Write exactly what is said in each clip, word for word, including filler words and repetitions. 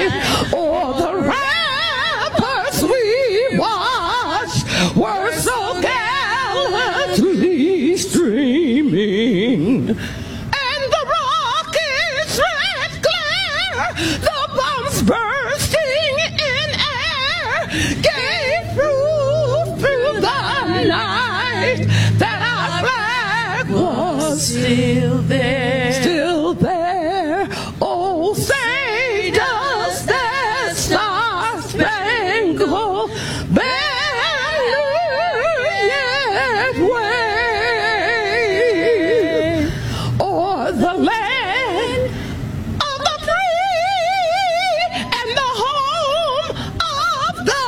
Or the rappers we watched were so gallantly streaming. And the rocket's red glare, the bombs bursting in air, gave proof through the night that our flag was still there. Still there. Oh, say does that star-spangled banner yet wave o'er the land of the free and the home of the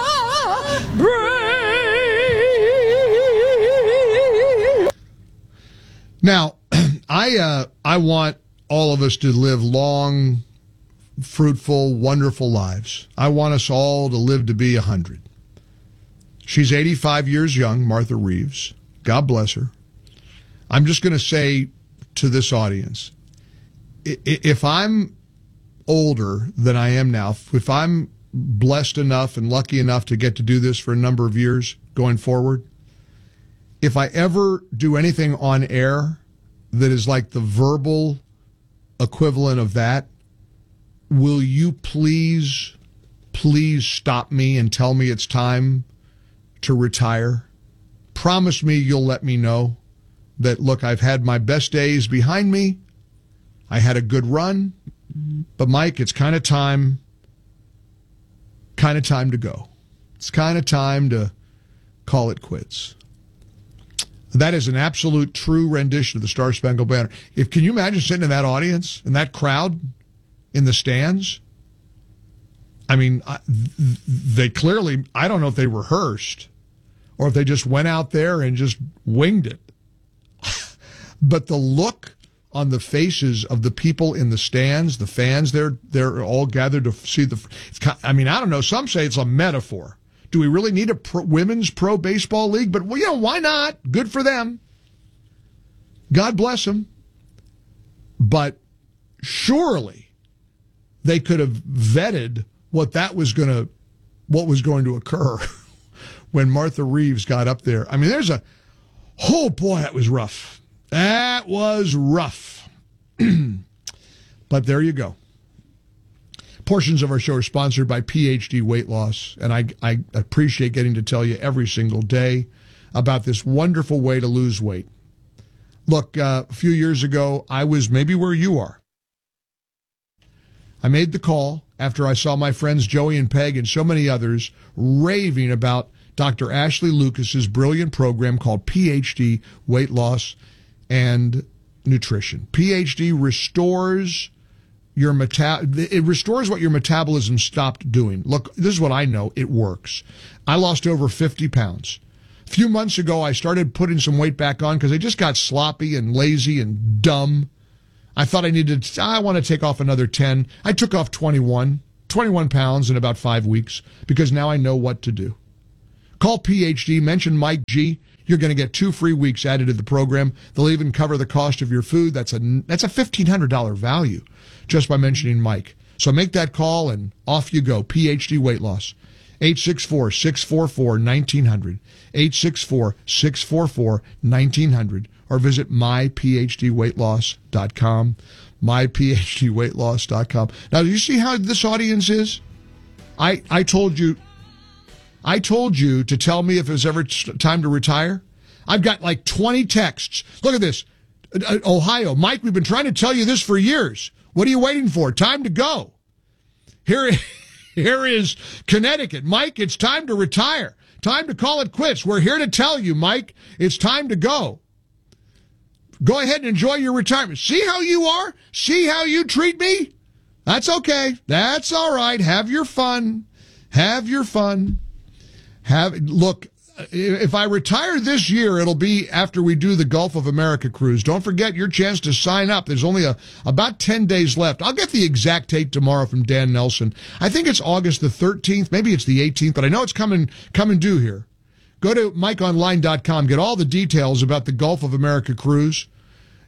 brave? Now, I uh, I want all of us to live long, fruitful, wonderful lives. I want us all to live to be one hundred. She's eighty-five years young, Martha Reeves. God bless her. I'm just going to say to this audience, if I'm older than I am now, if I'm blessed enough and lucky enough to get to do this for a number of years going forward, if I ever do anything on air that is like the verbal equivalent of that, will you please, please stop me and tell me it's time to retire? Promise me you'll let me know that, look, I've had my best days behind me. I had a good run. But, Mike, it's kind of time, kind of time to go. It's kind of time to call it quits. That is an absolute true rendition of the Star Spangled Banner. If can you imagine sitting in that audience, in that crowd, in the stands? I mean, I, they clearly, I don't know if they rehearsed or if they just went out there and just winged it. But the look on the faces of the people in the stands, the fans, they're they're all gathered to see the. It's, I mean, I don't know. Some say it's a metaphor. Do we really need a pro, women's pro baseball league? But, well, you know, why not? Good for them. God bless them. But surely they could have vetted what that was going to, what was going to occur when Martha Reeves got up there. I mean, there's a, oh boy, that was rough. That was rough. But there you go. Portions of our show are sponsored by P H D Weight Loss, and I, I appreciate getting to tell you every single day about this wonderful way to lose weight. Look, uh, a few years ago, I was maybe where you are. I made the call after I saw my friends Joey and Peg and so many others raving about Doctor Ashley Lucas's brilliant program called P H D Weight Loss and Nutrition. P H D restores your meta- it restores what your metabolism stopped doing. Look, this is what I know. It works. I lost over fifty pounds. A few months ago, I started putting some weight back on because I just got sloppy and lazy and dumb. I thought I needed, to, I want to take off another ten. I took off twenty-one, twenty-one pounds in about five weeks because now I know what to do. Call P H D, mention Mike G. You're going to get two free weeks added to the program. They'll even cover the cost of your food. That's a, that's a fifteen hundred dollars value just by mentioning Mike. So make that call and off you go. P H D Weight Loss. eight six four, six four four, one nine zero zero. eight six four, six four four, one nine zero zero. Or visit my p h d weight loss dot com. my p h d weight loss dot com. Now, do you see how this audience is? I, I told you... I told you to tell me if it was ever time to retire. I've got like twenty texts. Look at this. Ohio. Mike, we've been trying to tell you this for years. What are you waiting for? Time to go. Here, here is Connecticut. Mike, it's time to retire. Time to call it quits. We're here to tell you, Mike, it's time to go. Go ahead and enjoy your retirement. See how you are? See how you treat me? That's okay. That's all right. Have your fun. Have your fun. Have look, if I retire this year, it'll be after we do the Gulf of America cruise. Don't forget your chance to sign up. There's only a, about ten days left. I'll get the exact date tomorrow from Dan Nelson. I think it's August the thirteenth. Maybe it's the eighteenth, but I know it's coming, coming due here. Go to mike online dot com. Get all the details about the Gulf of America cruise.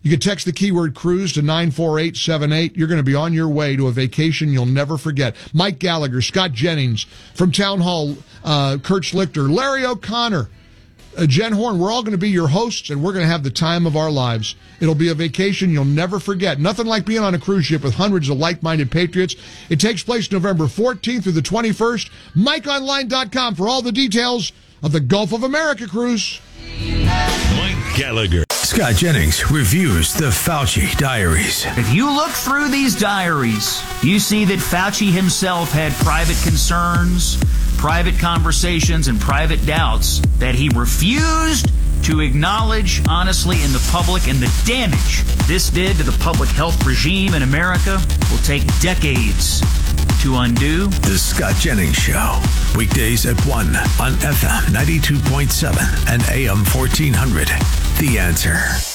You can text the keyword cruise to nine four eight seven eight. You're going to be on your way to a vacation you'll never forget. Mike Gallagher, Scott Jennings from Town Hall, uh, Kurt Schlichter, Larry O'Connor, uh, Jen Horn. We're all going to be your hosts, and we're going to have the time of our lives. It'll be a vacation you'll never forget. Nothing like being on a cruise ship with hundreds of like-minded patriots. It takes place November fourteenth through the twenty-first. Mike Online dot com for all the details of the Gulf of America cruise. Mike Gallagher. Scott Jennings reviews the Fauci diaries. If you look through these diaries, you see that Fauci himself had private concerns, private conversations, and private doubts that he refused to acknowledge honestly in the public, and the damage this did to the public health regime in America will take decades to undo. The Scott Jennings Show, weekdays at one on F M ninety-two point seven and A M fourteen hundred. The Answer.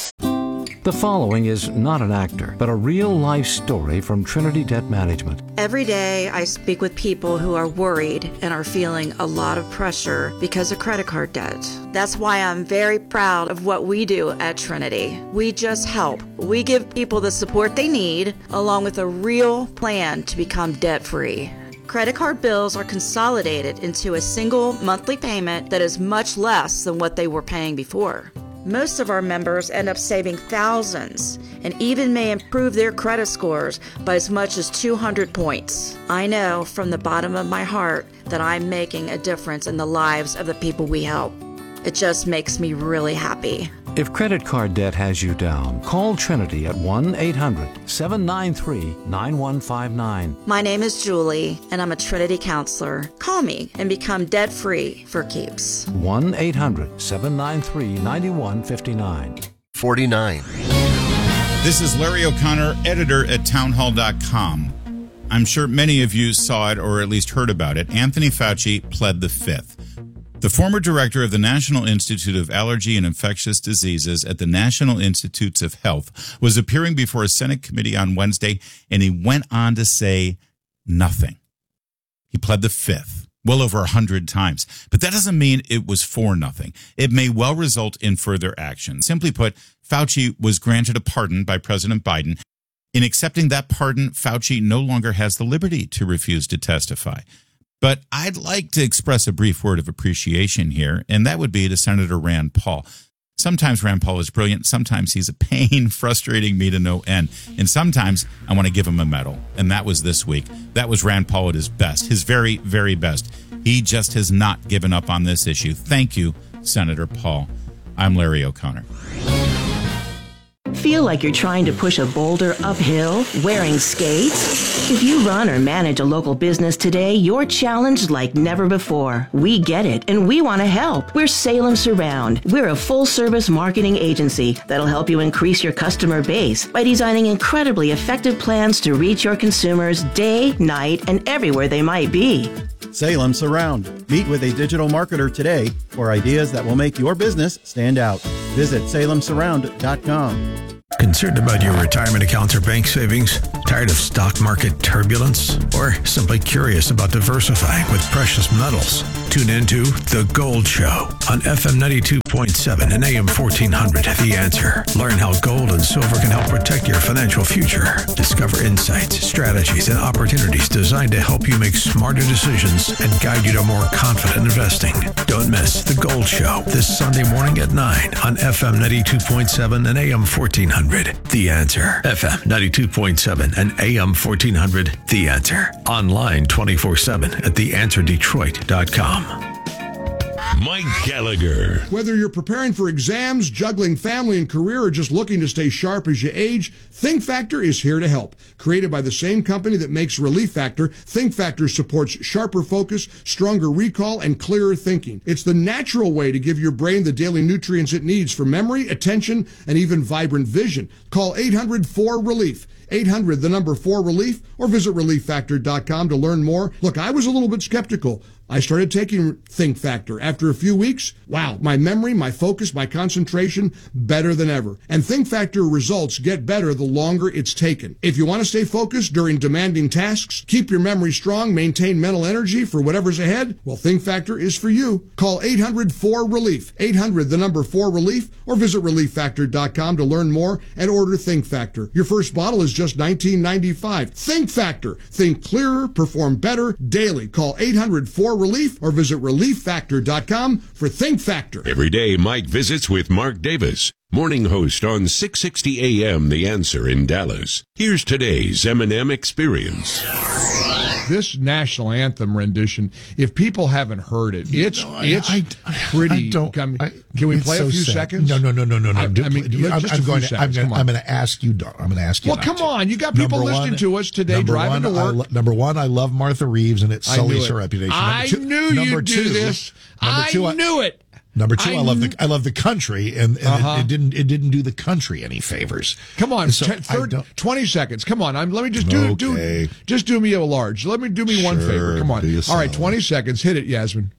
The following is not an actor, but a real-life story from Trinity Debt Management. Every day I speak with people who are worried and are feeling a lot of pressure because of credit card debt. That's why I'm very proud of what we do at Trinity. We just help. We give people the support they need, along with a real plan to become debt-free. Credit card bills are consolidated into a single monthly payment that is much less than what they were paying before. Most of our members end up saving thousands and even may improve their credit scores by as much as two hundred points. I know from the bottom of my heart that I'm making a difference in the lives of the people we help. It just makes me really happy. If credit card debt has you down, call Trinity at one eight hundred seven nine three nine one five nine. My name is Julie, and I'm a Trinity counselor. Call me and become debt-free for keeps. one eight hundred seven nine three nine one five nine. forty-nine. This is Larry O'Connor, editor at town hall dot com. I'm sure many of you saw it or at least heard about it. Anthony Fauci pled the fifth. The former director of the National Institute of Allergy and Infectious Diseases at the National Institutes of Health was appearing before a Senate committee on Wednesday, and he went on to say nothing. He pled the fifth, well over a hundred times. But that doesn't mean it was for nothing. It may well result in further action. Simply put, Fauci was granted a pardon by President Biden. In accepting that pardon, Fauci no longer has the liberty to refuse to testify. But I'd like to express a brief word of appreciation here, and that would be to Senator Rand Paul. Sometimes Rand Paul is brilliant. Sometimes he's a pain, frustrating me to no end. And sometimes I want to give him a medal. And that was this week. That was Rand Paul at his best, his very, very best. He just has not given up on this issue. Thank you, Senator Paul. I'm Larry O'Connor. Feel like you're trying to push a boulder uphill wearing skates? If you run or manage a local business today, you're challenged like never before. We get it, and we want to help. We're Salem Surround. We're a full-service marketing agency that'll help you increase your customer base by designing incredibly effective plans to reach your consumers day, night, and everywhere they might be. Salem Surround. Meet with a digital marketer today for ideas that will make your business stand out. Visit salem surround dot com. Concerned about your retirement accounts or bank savings? Tired of stock market turbulence? Or simply curious about diversifying with precious metals? Tune into The Gold Show on F M ninety-two point seven and A M fourteen hundred. The Answer. Learn how gold and silver can help protect your financial future. Discover insights, strategies, and opportunities designed to help you make smarter decisions and guide you to more confident investing. Don't miss The Gold Show this Sunday morning at nine on F M ninety-two point seven and A M fourteen hundred. The Answer. F M ninety-two point seven and A M fourteen hundred. The Answer. Online twenty-four seven at the answer detroit dot com. Mike Gallagher. Whether you're preparing for exams, juggling family and career, or just looking to stay sharp as you age, Think Factor is here to help. Created by the same company that makes Relief Factor, Think Factor supports sharper focus, stronger recall, and clearer thinking. It's the natural way to give your brain the daily nutrients it needs for memory, attention, and even vibrant vision. Call eight hundred four relief. eight hundred, the number four relief, or visit relief factor dot com to learn more. Look, I was a little bit skeptical, I started taking Think Factor. After a few weeks, wow, my memory, my focus, my concentration, better than ever. And Think Factor results get better the longer it's taken. If you want to stay focused during demanding tasks, keep your memory strong, maintain mental energy for whatever's ahead, well, Think Factor is for you. Call eight hundred four relief, eight hundred the number four relief, or visit relief factor dot com to learn more and order Think Factor. Your first bottle is just nineteen ninety-five. Think Factor. Think clearer, perform better daily. Call eight hundred four relief or visit relief factor dot com for Think Factor. Every day, Mike visits with Mark Davis, morning host on six sixty A M The Answer in Dallas. Here's today's M and M Experience. This national anthem rendition, if people haven't heard it, it's no, I, it's I, pretty. I don't, I mean, I, can we play so a few sad. seconds? No, no, no, no, no, no. I, I mean, I'm, just I'm a going few to. I'm seconds. going, Come on. I'm going to ask you. I'm going to ask you. Well, come to. on. You got people number listening one, to us today driving one, to work. I lo- number one, I love Martha Reeves, and it sullies her reputation. Number I two, knew number you'd two, do this. Number I two, I knew it. Number two, I, I love kn- the I love the country, and, and uh-huh. it, it didn't it didn't do the country any favors. Come on, so t- third, twenty seconds. Come on, I'm, let me just do okay. do just do me a large. Let me do me one Sure, favor. Come on. do you All right, so. twenty seconds. Hit it, Yasmin.